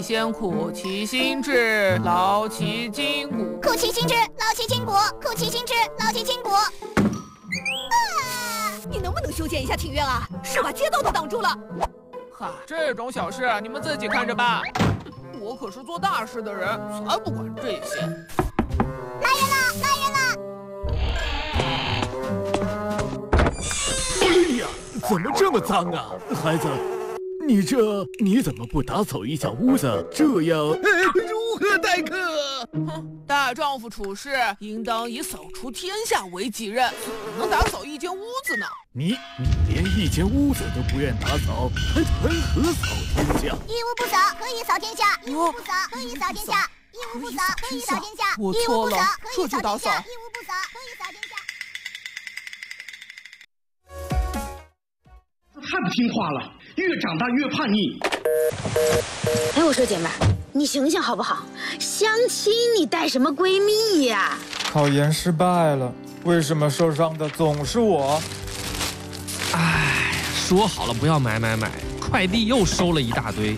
先苦其心志，劳其筋骨。 苦其心志，劳其筋骨，苦其心志，劳其筋骨。 你能不能修建一下庭院啊？是把街道都挡住了。 哈，这种小事你们自己看着办。我可是做大事的人，才不管这些。 来人了，来人了！ 哎呀，怎么这么脏啊，孩子？你怎么不打扫一下屋子？这样如何待客？ 哼，大丈夫处事应当以扫除天下为己任，怎么能打扫一间屋子呢？ 你连一间屋子都不愿打扫，还谈何扫天下？ 一屋不扫，何以扫天下？一屋不扫，何以扫天下？一屋不扫，何以扫天下？ 我错了，这就打扫。 一屋不扫，何以扫天下？ 太不听话了，越长大越叛逆。 哎，我说姐妹儿，你醒醒好不好？相亲你带什么闺蜜呀？ 考研失败了，为什么受伤的总是我？ 哎，说好了不要买，快递又收了一大堆。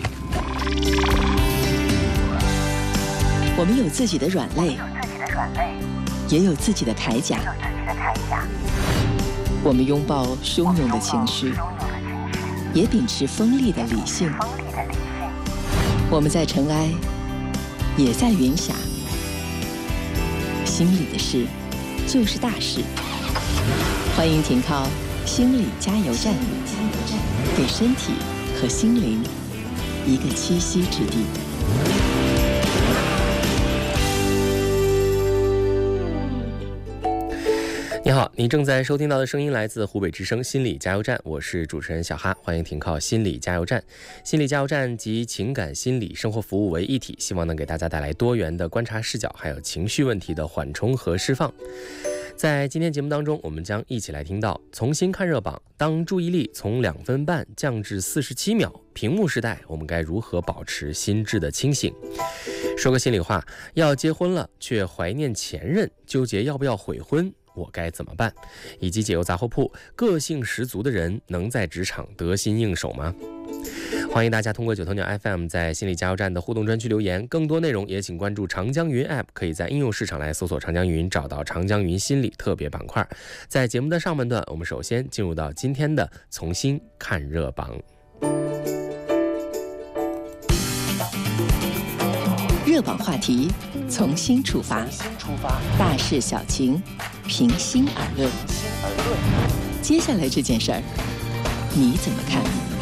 我们有自己的软肋，也有自己的铠甲。我们拥抱汹涌的情绪，也秉持锋利的理性。我们在尘埃，也在云霞。心里的事，就是大事。欢迎停靠心理加油站，给身体和心灵一个栖息之地。 你好，你正在收听到的声音来自湖北之声心理加油站，我是主持人小哈，欢迎停靠心理加油站。心理加油站集情感、心理、生活服务为一体，希望能给大家带来多元的观察视角，还有情绪问题的缓冲和释放。在今天节目当中，我们将一起来听到从新看热榜，当注意力从2分半降至47秒，屏幕时代我们该如何保持心智的清醒？说个心里话，要结婚了却怀念前任，纠结要不要悔婚，我该怎么办？以及解忧杂货铺，个性十足的人能在职场得心应手吗？欢迎大家通过9头鸟 FM 在心理加油站的互动专区留言，更多内容也请关注长江云 App， 可以在应用市场来搜索长江云，找到长江云心理特别板块。在节目的上半段，我们首先进入到今天的从新看热榜。 热榜话题从新出发，大事小情平心而论。接下来这件事儿，你怎么看？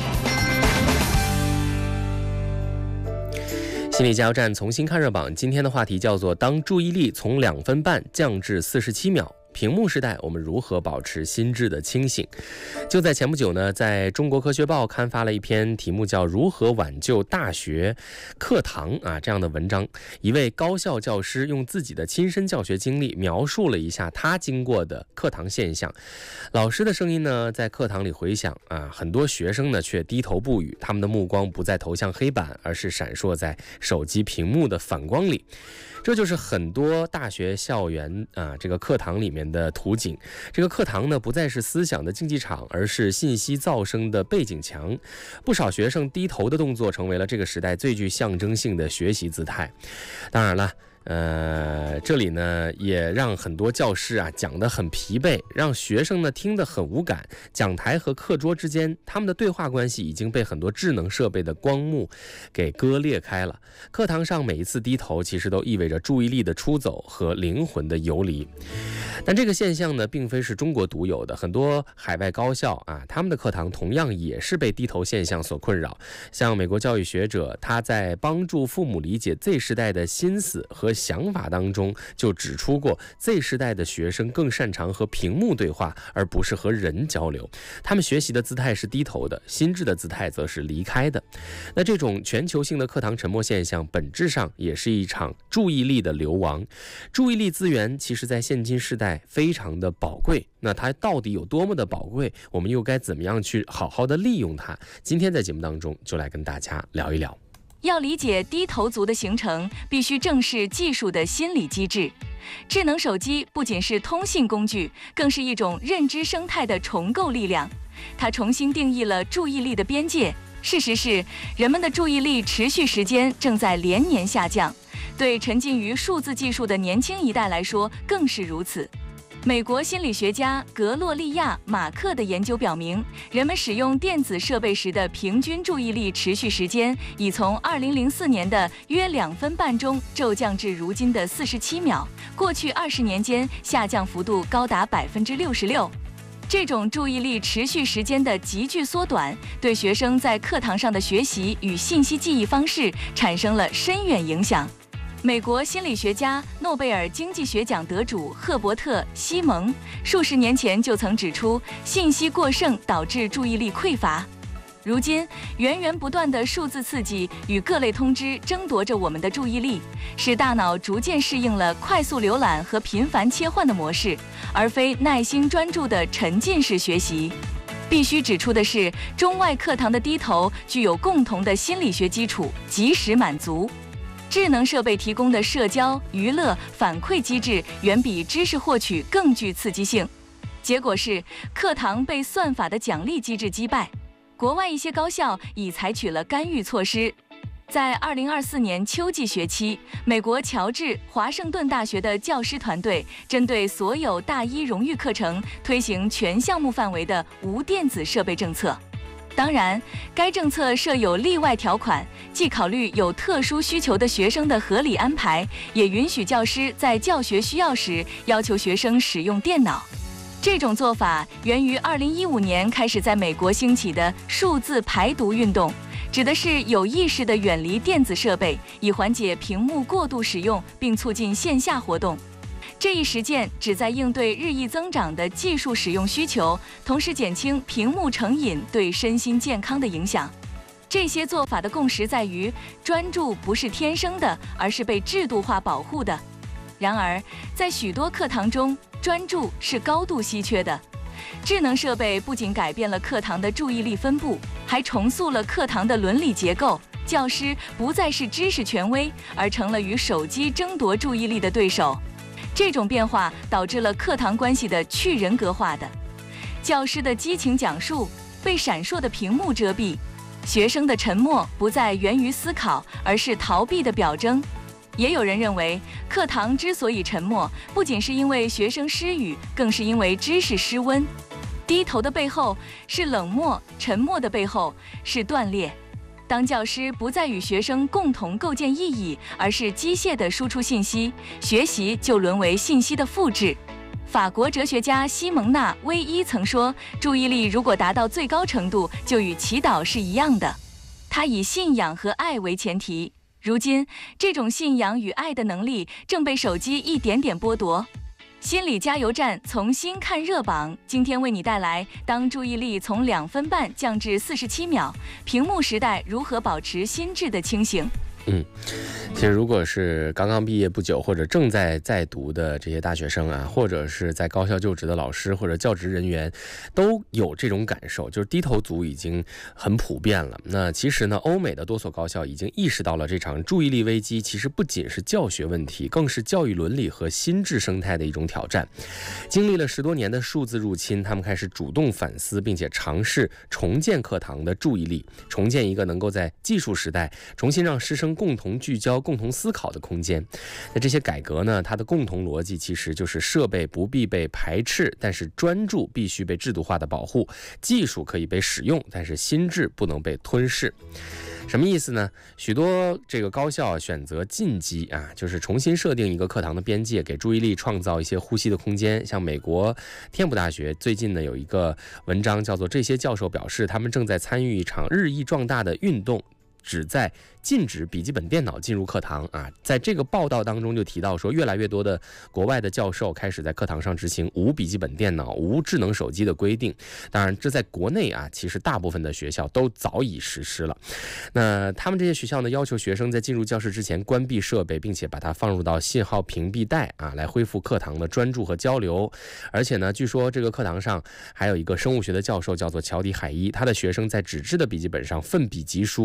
心理加油站从新看热榜，今天的话题叫做当注意力从2分半降至47秒，屏幕时代我们如何保持心智的清醒？就在前不久呢，在中国科学报刊发了一篇题目叫如何挽救大学课堂这样的文章。一位高校教师用自己的亲身教学经历描述了一下他经过的课堂现象。老师的声音呢在课堂里回响很多学生呢却低头不语，他们的目光不再投向黑板，而是闪烁在手机屏幕的反光里。这就是很多大学校园这个课堂里面的图景。这个课堂呢不再是思想的竞技场，而是信息噪声的背景墙。不少学生低头的动作成为了这个时代最具象征性的学习姿态。当然了，这里呢也让很多教师讲得很疲惫，让学生呢听得很无感。讲台和课桌之间，他们的对话关系已经被很多智能设备的光幕给割裂开了。课堂上每一次低头，其实都意味着注意力的出走和灵魂的游离。但这个现象呢，并非是中国独有的，很多海外高校他们的课堂同样也是被低头现象所困扰。像美国教育学者，他在帮助父母理解 Z 世代的心思和想法当中，就指出过 Z 世代的学生更擅长和屏幕对话，而不是和人交流。他们学习的姿态是低头的，心智的姿态则是离开的。那这种全球性的课堂沉默现象，本质上也是一场注意力的流亡。注意力资源其实在现今世代非常的宝贵，那它到底有多么的宝贵，我们又该怎么样去好好的利用它？今天在节目当中就来跟大家聊一聊。 要理解低头族的形成，必须正视技术的心理机制。智能手机不仅是通信工具，更是一种认知生态的重构力量。它重新定义了注意力的边界， 事实是，人们的注意力持续时间正在连年下降，对沉浸于数字技术的年轻一代来说更是如此。美国心理学家格洛利亚·马克的研究表明，人们使用电子设备时的平均注意力持续时间已从2004年的约2分半钟骤降至如今的47秒，过去20年间下降幅度高达66%。这种注意力持续时间的急剧缩短，对学生在课堂上的学习与信息记忆方式产生了深远影响。美国心理学家、诺贝尔经济学奖得主赫伯特·西蒙数十年前就曾指出，信息过剩导致注意力匮乏。如今，源源不断的数字刺激与各类通知争夺着我们的注意力，使大脑逐渐适应了快速浏览和频繁切换的模式，而非耐心专注的沉浸式学习。必须指出的是，中外课堂的低头具有共同的心理学基础，及时满足。智能设备提供的社交、娱乐、反馈机制远比知识获取更具刺激性。结果是，课堂被算法的奖励机制击败。国外一些高校已采取了干预措施。在2024年秋季学期，美国乔治华盛顿大学的教师团队针对所有大一荣誉课程推行全项目范围的无电子设备政策。当然，该政策设有例外条款，既考虑有特殊需求的学生的合理安排，也允许教师在教学需要时要求学生使用电脑。这种做法源于2015年开始在美国兴起的数字排毒运动，指的是有意识地远离电子设备，以缓解屏幕过度使用，并促进线下活动。这一实践旨在应对日益增长的技术使用需求，同时减轻屏幕成瘾对身心健康的影响。这些做法的共识在于，专注不是天生的，而是被制度化保护的。然而，在许多课堂中，专注是高度稀缺的。智能设备不仅改变了课堂的注意力分布，还重塑了课堂的伦理结构。教师不再是知识权威，而成了与手机争夺注意力的对手。这种变化导致了课堂关系的去人格化的，教师的激情讲述被闪烁的屏幕遮蔽，学生的沉默不再源于思考，而是逃避的表征。也有人认为，课堂之所以沉默，不仅是因为学生失语，更是因为知识失温。低头的背后是冷漠，沉默的背后是断裂。当教师不再与学生共同构建意义，而是机械地输出信息，学习就沦为信息的复制。法国哲学家西蒙娜·威伊曾说，注意力如果达到最高程度，就与祈祷是一样的。他以信仰和爱为前提。如今，这种信仰与爱的能力正被手机一点点剥夺。心理加油站从新看热榜，今天为你带来：当注意力从2分半降至47秒，屏幕时代如何保持心智的清醒？ 其实如果是刚刚毕业不久或者正在读的这些大学生啊，或者是在高校就职的老师或者教职人员，都有这种感受，就是低头族已经很普遍了。那其实呢，欧美的多所高校已经意识到了这场注意力危机其实不仅是教学问题，更是教育伦理和心智生态的一种挑战。经历了10多年的数字入侵，他们开始主动反思，并且尝试重建课堂的注意力，重建一个能够在技术时代重新让师生共同聚焦、共同思考的空间。那这些改革呢，它的共同逻辑其实就是设备不必被排斥，但是专注必须被制度化的保护；技术可以被使用，但是心智不能被吞噬。什么意思呢？许多这个高校选择进击啊，就是重新设定一个课堂的边界，给注意力创造一些呼吸的空间。像美国天普大学最近呢有一个文章叫做《这些教授表示他们正在参与一场日益壮大的运动》，旨在禁止笔记本电脑进入课堂啊。在这个报道当中就提到说，越来越多的国外的教授开始在课堂上执行无笔记本电脑、无智能手机的规定。当然，这在国内啊，其实大部分的学校都早已实施了。那他们这些学校呢，要求学生在进入教室之前关闭设备，并且把它放入到信号屏蔽带啊，来恢复课堂的专注和交流。而且呢，据说这个课堂上还有一个生物学的教授叫做乔迪海伊，他的学生在纸质的笔记本上奋笔疾书，课堂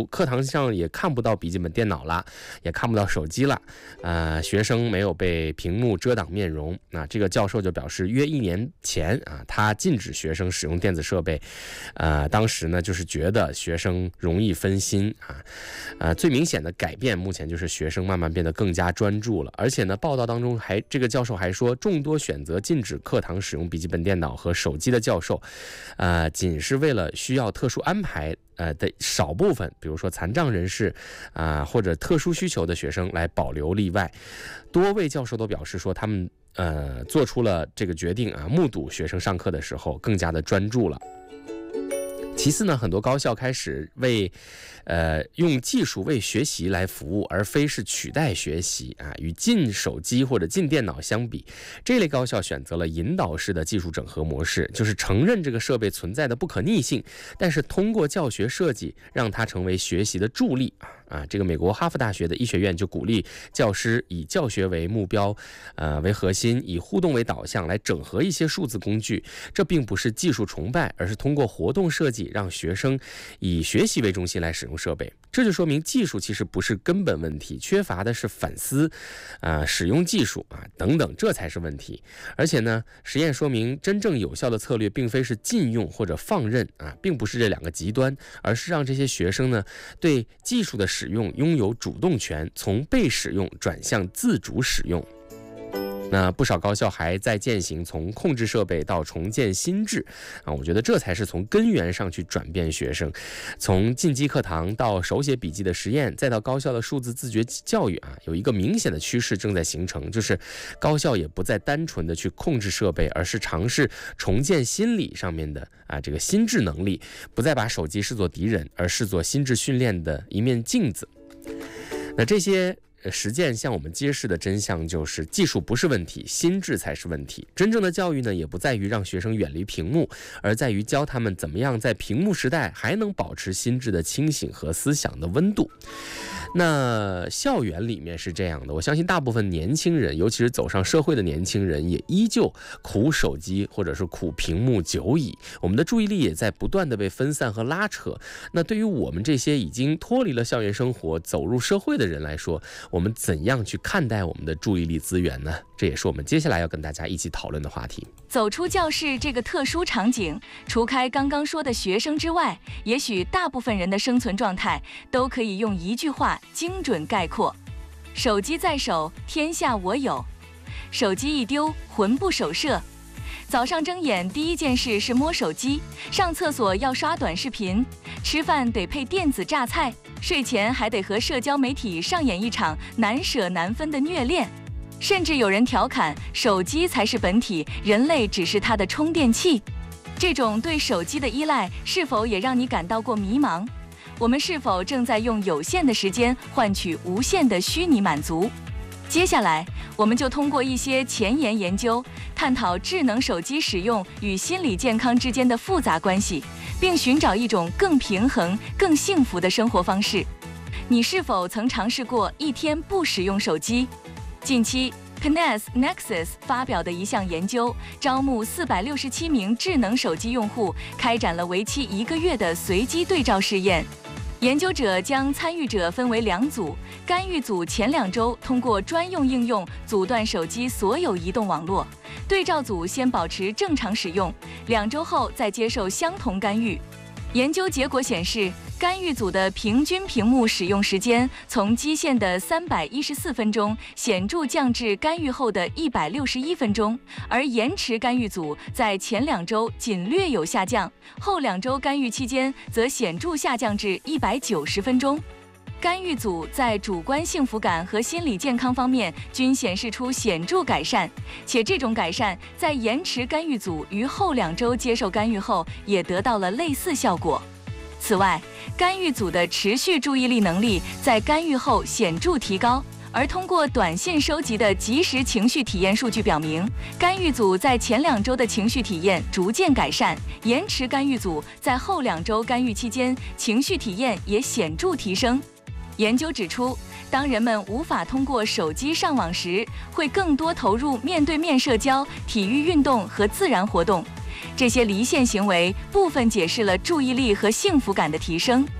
际上也看不到笔记本电脑了，也看不到手机了，学生没有被屏幕遮挡面容。那这个教授就表示，约1年前他禁止学生使用电子设备，当时呢就是觉得学生容易分心最明显的改变目前就是学生慢慢变得更加专注了。而且呢，报道当中这个教授还说，众多选择禁止课堂使用笔记本电脑和手机的教授，仅是为了需要特殊安排的少部分，比如说残障人士或者特殊需求的学生来保留例外。多位教授都表示说，他们做出了这个决定目睹学生上课的时候更加的专注了。其次呢，很多高校开始用技术为学习来服务，而非是取代学习与禁手机或者禁电脑相比，这类高校选择了引导式的技术整合模式，就是承认这个设备存在的不可逆性，但是通过教学设计让它成为学习的助力这个美国哈佛大学的医学院就鼓励教师以教学为目标为核心，以互动为导向来整合一些数字工具。这并不是技术崇拜，而是通过活动设计让学生以学习为中心来使用设备。这就说明技术其实不是根本问题，缺乏的是反思使用技术等等，这才是问题。而且呢，实验说明真正有效的策略并非是禁用或者放任并不是这两个极端，而是让这些学生呢对技术的使用拥有主动权，从被使用转向自主使用。那不少高校还在践行从控制设备到重建心智我觉得这才是从根源上去转变学生，从进击课堂到手写笔记的实验，再到高校的数字自觉教育有一个明显的趋势正在形成，就是高校也不再单纯的去控制设备，而是尝试重建心理上面的这个心智能力，不再把手机视作敌人，而视作心智训练的一面镜子。那这些实践向我们揭示的真相就是，技术不是问题，心智才是问题。真正的教育呢，也不在于让学生远离屏幕，而在于教他们怎么样在屏幕时代还能保持心智的清醒和思想的温度。那校园里面是这样的，我相信大部分年轻人，尤其是走上社会的年轻人，也依旧苦手机或者是苦屏幕久矣，我们的注意力也在不断的被分散和拉扯。那对于我们这些已经脱离了校园生活走入社会的人来说，我们怎样去看待我们的注意力资源呢？这也是我们接下来要跟大家一起讨论的话题。 走出教室这个特殊场景，除开刚刚说的学生之外，也许大部分人的生存状态都可以用一句话精准概括：手机在手，天下我有；手机一丢，魂不守舍。早上睁眼第一件事是摸手机，上厕所要刷短视频，吃饭得配电子榨菜，睡前还得和社交媒体上演一场难舍难分的虐恋。甚至有人调侃，手机才是本体，人类只是它的充电器。这种对手机的依赖，是否也让你感到过迷茫？我们是否正在用有限的时间换取无限的虚拟满足？接下来，我们就通过一些前沿研究，探讨智能手机使用与心理健康之间的复杂关系，并寻找一种更平衡、更幸福的生活方式。你是否曾尝试过一天不使用手机？近期 CNES Nexus 发表的一项研究，招募467名智能手机用户，开展了为期1个月的随机对照试验。研究者将参与者分为2组，干预组前2周通过专用应用阻断手机所有移动网络，对照组先保持正常使用，2周后再接受相同干预。研究结果显示，干预组的平均屏幕使用时间从基线的314分钟显著降至干预后的161分钟，而延迟干预组在前2周仅略有下降，后2周干预期间则显著下降至190分钟。干预组在主观幸福感和心理健康方面均显示出显著改善，且这种改善在延迟干预组于后2周接受干预后也得到了类似效果。此外，干预组的持续注意力能力在干预后显著提高，而通过短信收集的即时情绪体验数据表明，干预组在前2周的情绪体验逐渐改善，延迟干预组在后2周干预期间情绪体验也显著提升。研究指出，当人们无法通过手机上网时，会更多投入面对面社交、体育运动和自然活动。这些离线行为部分解释了注意力和幸福感的提升。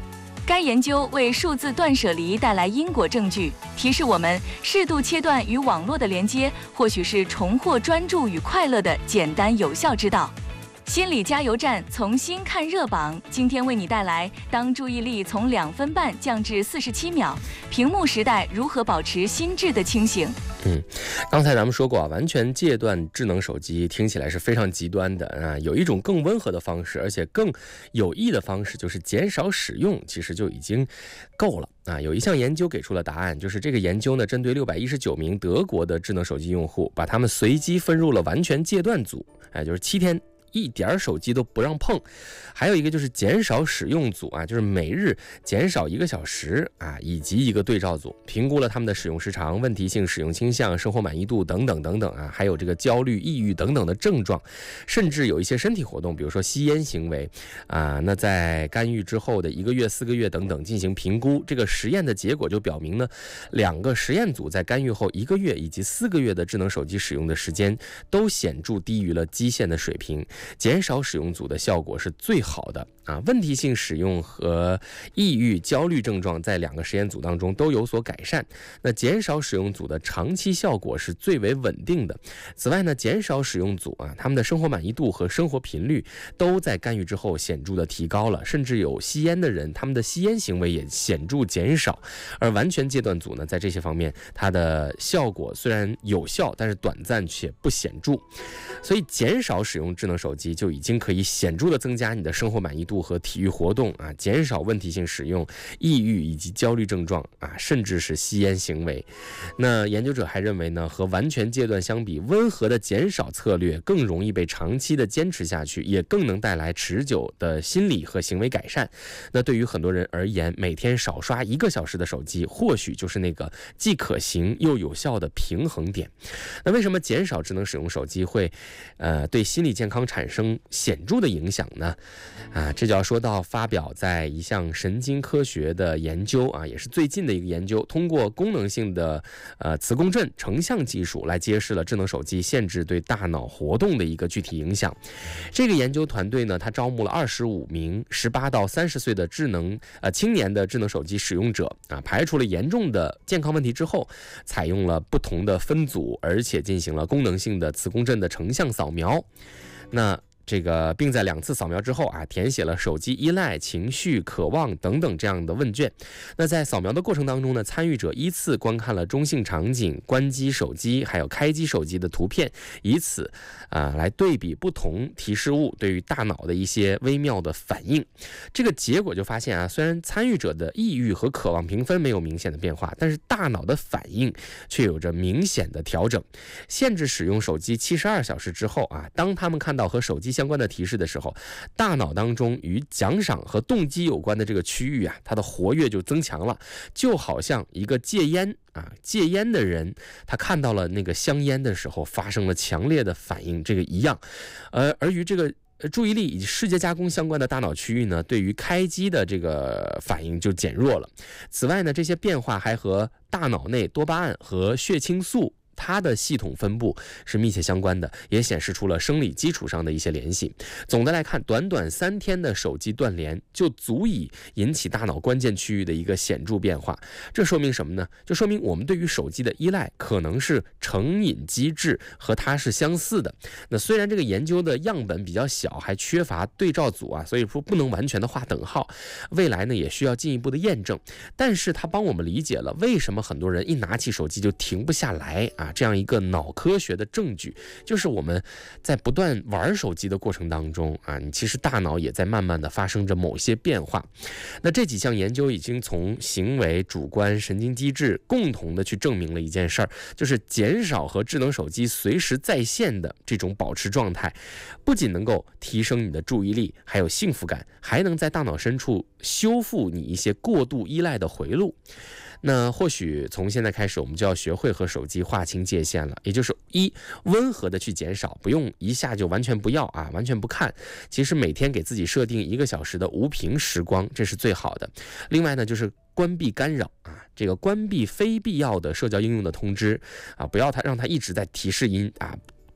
该研究为数字断舍离带来因果证据，提示我们适度切断与网络的连接，或许是重获专注与快乐的简单有效之道。心理加油站从新看热榜，今天为你带来当注意力从2分半降至47秒，屏幕时代如何保持心智的清醒。 刚才咱们说过啊，完全戒断智能手机听起来是非常极端的啊。有一种更温和的方式，而且更有益的方式，就是减少使用，其实就已经够了啊。有一项研究给出了答案，就是这个研究呢，针对619名德国的智能手机用户，把他们随机分入了完全戒断组，就是7天。一点手机都不让碰，还有一个就是减少使用组啊，就是每日减少1个小时啊，以及一个对照组，评估了他们的使用时长、问题性使用倾向、生活满意度等等等等啊，还有这个焦虑、抑郁等等的症状，甚至有一些身体活动，比如说吸烟行为啊。那在干预之后的1个月、4个月等等进行评估，这个实验的结果就表明呢，2个实验组在干预后1个月以及4个月的智能手机使用的时间都显著低于了基线的水平。减少使用组的效果是最好的啊，问题性使用和抑郁、焦虑症状在2个实验组当中都有所改善。那减少使用组的长期效果是最为稳定的。此外呢，减少使用组啊，他们的生活满意度和生活频率都在干预之后显著的提高了，甚至有吸烟的人，他们的吸烟行为也显著减少。而完全戒断组呢，在这些方面，它的效果虽然有效，但是短暂且不显著。所以减少使用智能手机就已经可以显著的增加你的生活满意度和体育活动啊，减少问题性使用、抑郁以及焦虑症状啊，甚至是吸烟行为。那研究者还认为呢，和完全戒断相比，温和的减少策略更容易被长期的坚持下去，也更能带来持久的心理和行为改善。那对于很多人而言，每天少刷1个小时的手机，或许就是那个既可行又有效的平衡点。那为什么减少智能使用手机会对心理健康产生显著的影响呢？这就要说到发表在一项神经科学的研究啊，也是最近的一个研究，通过功能性的磁共振成像技术来揭示了智能手机限制对大脑活动的一个具体影响。这个研究团队呢，他招募了25名18到30岁的青年的智能手机使用者啊，排除了严重的健康问题之后，采用了不同的分组，而且进行了功能性的磁共振的成像扫描。那并在2次扫描之后啊，填写了手机依赖、情绪、渴望等等这样的问卷。那在扫描的过程当中呢，参与者依次观看了中性场景、关机手机还有开机手机的图片，以此来对比不同提示物对于大脑的一些微妙的反应。这个结果就发现啊，虽然参与者的抑郁和渴望评分没有明显的变化，但是大脑的反应却有着明显的调整。限制使用手机72小时之后啊，当他们看到和手机相关的提示的时候，大脑当中与奖赏和动机有关的这个区域啊，它的活跃就增强了，就好像一个戒烟的人，他看到了那个香烟的时候发生了强烈的反应，这个一样。而与这个注意力以及视觉加工相关的大脑区域呢，对于开机的这个反应就减弱了。此外呢，这些变化还和大脑内多巴胺和血清素它的系统分布是密切相关的，也显示出了生理基础上的一些联系。总的来看，短短3天的手机断联就足以引起大脑关键区域的一个显著变化。这说明什么呢？就说明我们对于手机的依赖可能是成瘾机制和它是相似的。那虽然这个研究的样本比较小，还缺乏对照组啊，所以说不能完全的划等号。未来呢，也需要进一步的验证。但是它帮我们理解了为什么很多人一拿起手机就停不下来啊。这样一个脑科学的证据，就是我们在不断玩手机的过程当中啊，你其实大脑也在慢慢的发生着某些变化。那这几项研究已经从行为、主观、神经机制共同的去证明了一件事儿，就是减少和智能手机随时在线的这种保持状态，不仅能够提升你的注意力，还有幸福感，还能在大脑深处修复你一些过度依赖的回路。那或许从现在开始，我们就要学会和手机划清界限了，也就是温和的去减少，不用一下就完全不要啊，完全不看。其实每天给自己设定1个小时的无屏时光，这是最好的。另外呢，就是关闭干扰啊，这个关闭非必要的社交应用的通知啊，不要让它一直在提示音啊。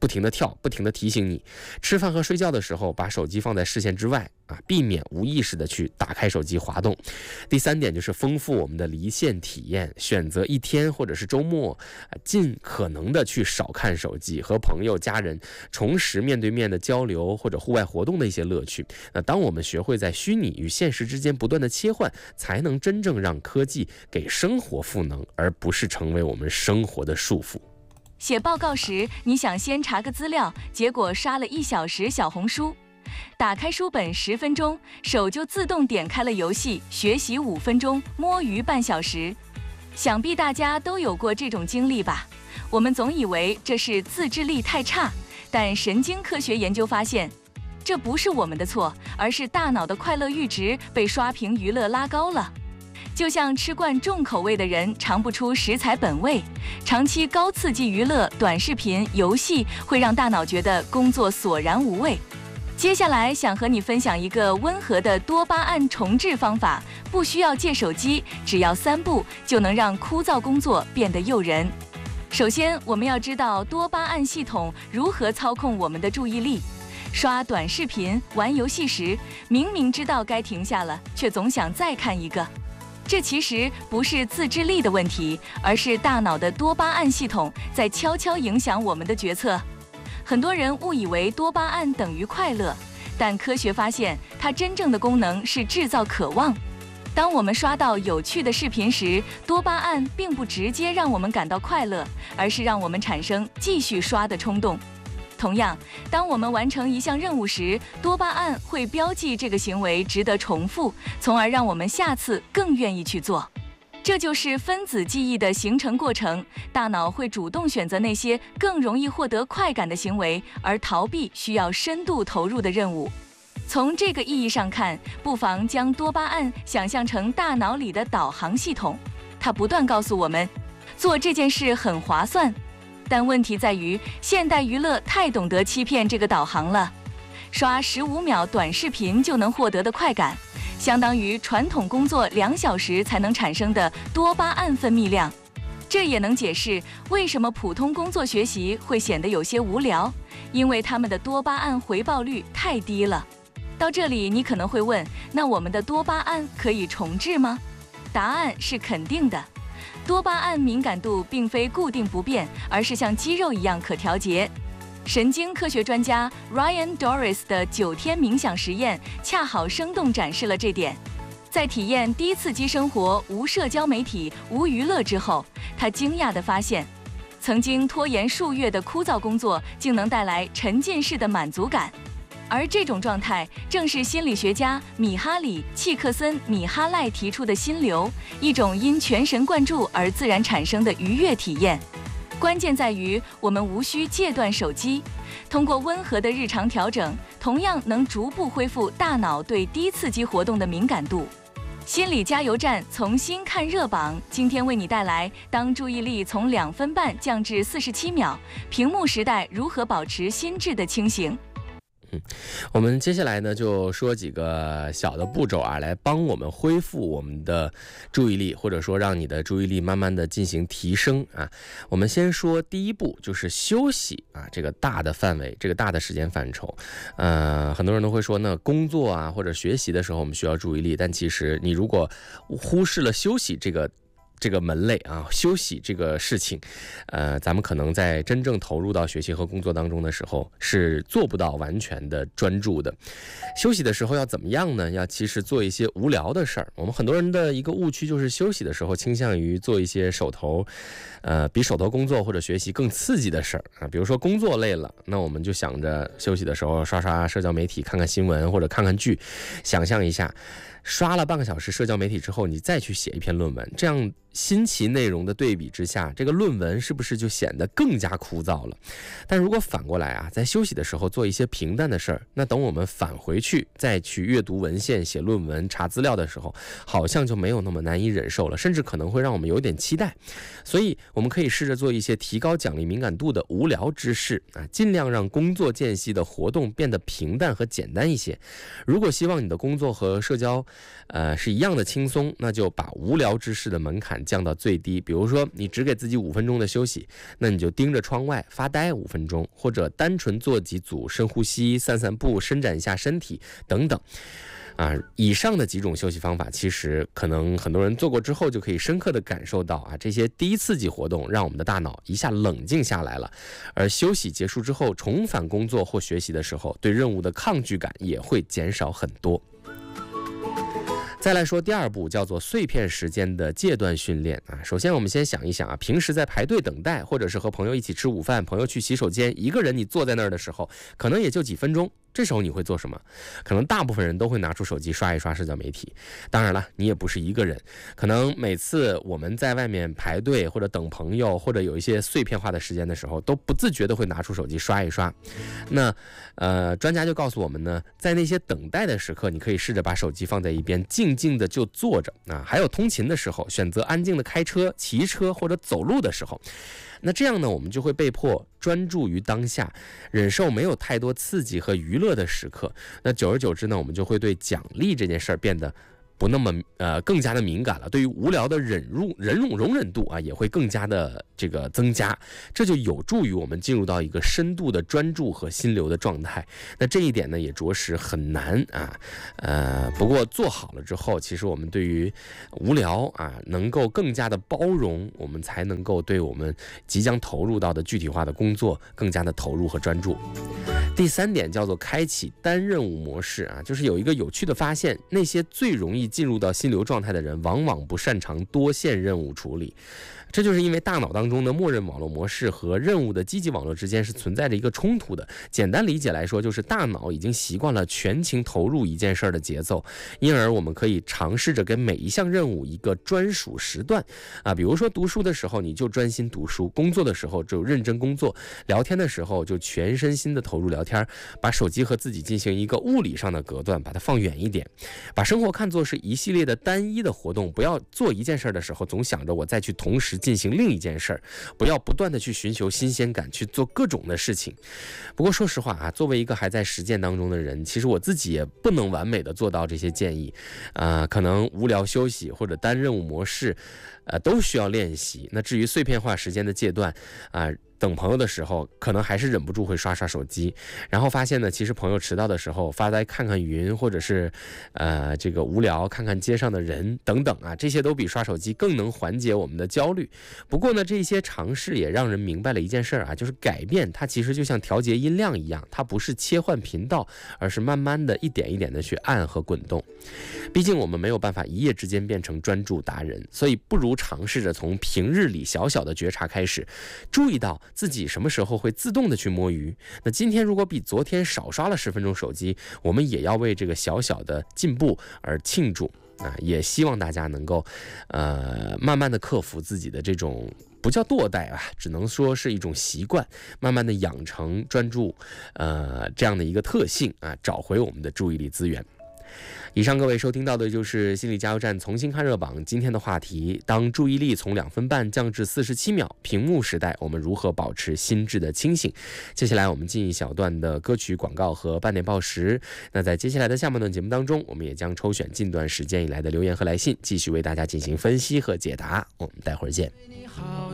不停地跳，不停地提醒你。吃饭和睡觉的时候，把手机放在视线之外啊，避免无意识的去打开手机滑动。第3点就是丰富我们的离线体验，选择一天或者是周末，尽可能的去少看手机，和朋友、家人重拾面对面的交流或者户外活动的一些乐趣。那当我们学会在虚拟与现实之间不断的切换，才能真正让科技给生活赋能，而不是成为我们生活的束缚。 写报告时，你想先查个资料，结果刷了1小时小红书，打开书本10分钟，手就自动点开了游戏，学习5分钟，摸鱼半小时。想必大家都有过这种经历吧？我们总以为这是自制力太差，但神经科学研究发现，这不是我们的错，而是大脑的快乐阈值被刷屏娱乐拉高了。就像吃惯重口味的人尝不出食材本味，长期高刺激娱乐、短视频、游戏会让大脑觉得工作索然无味。接下来想和你分享一个温和的多巴胺重置方法，不需要借手机，只要3步就能让枯燥工作变得诱人。首先，我们要知道多巴胺系统如何操控我们的注意力。刷短视频、玩游戏时，明明知道该停下了，却总想再看一个。这其实不是自制力的问题，而是大脑的多巴胺系统在悄悄影响我们的决策。很多人误以为多巴胺等于快乐，但科学发现，它真正的功能是制造渴望。当我们刷到有趣的视频时，多巴胺并不直接让我们感到快乐，而是让我们产生继续刷的冲动。同样，当我们完成一项任务时，多巴胺会标记这个行为值得重复，从而让我们下次更愿意去做。这就是分子记忆的形成过程，大脑会主动选择那些更容易获得快感的行为，而逃避需要深度投入的任务。从这个意义上看，不妨将多巴胺想象成大脑里的导航系统，它不断告诉我们，做这件事很划算。但问题在于，现代娱乐太懂得欺骗这个导航了。刷15秒短视频就能获得的快感，相当于传统工作2小时才能产生的多巴胺分泌量。这也能解释为什么普通工作学习会显得有些无聊，因为他们的多巴胺回报率太低了。到这里，你可能会问，那我们的多巴胺可以重置吗？答案是肯定的。多巴胺敏感度并非固定不变，而是像肌肉一样可调节。神经科学专家 Ryan Doris 的9天冥想实验恰好生动展示了这点。在体验低刺激生活、无社交媒体、无娱乐之后，他惊讶地发现，曾经拖延数月的枯燥工作竟能带来沉浸式的满足感。而这种状态正是心理学家米哈里·契克森·米哈赖提出的心流，一种因全神贯注而自然产生的愉悦体验。关键在于我们无需戒断手机，通过温和的日常调整，同样能逐步恢复大脑对低刺激活动的敏感度。心理加油站从新看热榜，今天为你带来当注意力从2分半降至47秒，屏幕时代如何保持心智的清醒。 我们接下来呢就说几个小的步骤啊，来帮我们恢复我们的注意力，或者说让你的注意力慢慢的进行提升啊。我们先说第一步，就是休息啊，这个大的范围，这个大的时间范畴。很多人都会说呢，工作啊或者学习的时候我们需要注意力，但其实你如果忽视了休息这个门类啊，休息这个事情，咱们可能在真正投入到学习和工作当中的时候，是做不到完全的专注的。休息的时候要怎么样呢？要其实做一些无聊的事儿。我们很多人的一个误区就是休息的时候倾向于做一些比手头工作或者学习更刺激的事儿啊。比如说工作累了，那我们就想着休息的时候刷刷社交媒体，看看新闻或者看看剧，想象一下。刷了半个小时社交媒体之后，你再去写一篇论文，这样新奇内容的对比之下，这个论文是不是就显得更加枯燥了？但如果反过来啊，在休息的时候做一些平淡的事儿，那等我们返回去再去阅读文献、写论文、查资料的时候，好像就没有那么难以忍受了，甚至可能会让我们有点期待。所以我们可以试着做一些提高奖励敏感度的无聊之事啊，尽量让工作间隙的活动变得平淡和简单一些。如果希望你的工作和社交是一样的轻松，那就把无聊之事的门槛降到最低。比如说你只给自己5分钟的休息，那你就盯着窗外发呆5分钟，或者单纯做几组深呼吸、散散步、伸展一下身体等等。以上的几种休息方法，其实可能很多人做过之后，就可以深刻的感受到这些第一刺激活动让我们的大脑一下冷静下来了，而休息结束之后，重返工作或学习的时候，对任务的抗拒感也会减少很多。再来说第2步，叫做碎片时间的戒断训练首先我们先想一想平时在排队等待，或者是和朋友一起吃午饭，朋友去洗手间，一个人你坐在那儿的时候，可能也就几分钟。这时候你会做什么？可能大部分人都会拿出手机刷一刷社交媒体。当然了，你也不是一个人，可能每次我们在外面排队或者等朋友，或者有一些碎片化的时间的时候，都不自觉的会拿出手机刷一刷。那专家就告诉我们呢，在那些等待的时刻，你可以试着把手机放在一边，静静的就坐着还有通勤的时候，选择安静的开车、骑车或者走路的时候。那这样呢，我们就会被迫专注于当下，忍受没有太多刺激和娱乐的时刻。那久而久之呢，我们就会对奖励这件事儿变得不那么更加的敏感了，对于无聊的容忍度也会更加的这个增加，这就有助于我们进入到一个深度的专注和心流的状态。那这一点呢，也着实很难不过做好了之后，其实我们对于无聊能够更加的包容，我们才能够对我们即将投入到的具体化的工作更加的投入和专注。第3点叫做开启单任务模式就是有一个有趣的发现，那些最容易进入到心流状态的人，往往不擅长多线任务处理。这就是因为大脑当中的默认网络模式和任务的积极网络之间是存在着一个冲突的。简单理解来说，就是大脑已经习惯了全情投入一件事儿的节奏，因而我们可以尝试着给每一项任务一个专属时段比如说读书的时候你就专心读书，工作的时候就认真工作，聊天的时候就全身心的投入聊天，把手机和自己进行一个物理上的隔断，把它放远一点，把生活看作是一系列的单一的活动，不要做一件事的时候总想着我再去同时进行另一件事儿，不要不断的去寻求新鲜感，去做各种的事情。不过说实话作为一个还在实践当中的人，其实我自己也不能完美的做到这些建议可能无聊休息或者单任务模式都需要练习。那至于碎片化时间的戒断等朋友的时候，可能还是忍不住会刷刷手机，然后发现呢，其实朋友迟到的时候发呆看看云，或者是这个无聊看看街上的人等等这些都比刷手机更能缓解我们的焦虑。不过呢，这些尝试也让人明白了一件事儿就是改变它其实就像调节音量一样，它不是切换频道，而是慢慢的一点一点的去按和滚动。毕竟我们没有办法一夜之间变成专注达人，所以不如尝试着从平日里小小的觉察开始，注意到自己什么时候会自动的去摸鱼。那今天如果比昨天少刷了10分钟手机，我们也要为这个小小的进步而庆祝也希望大家能够慢慢的克服自己的这种不叫惰怠只能说是一种习惯，慢慢的养成专注这样的一个特性找回我们的注意力资源。以上各位收听到的就是心理加油站重新看热榜今天的话题，当注意力从2分半降至47秒，屏幕时代我们如何保持心智的清醒。接下来我们进一小段的歌曲广告和半点报时。那在接下来的下半段节目当中，我们也将抽选近段时间以来的留言和来信，继续为大家进行分析和解答。我们待会儿见。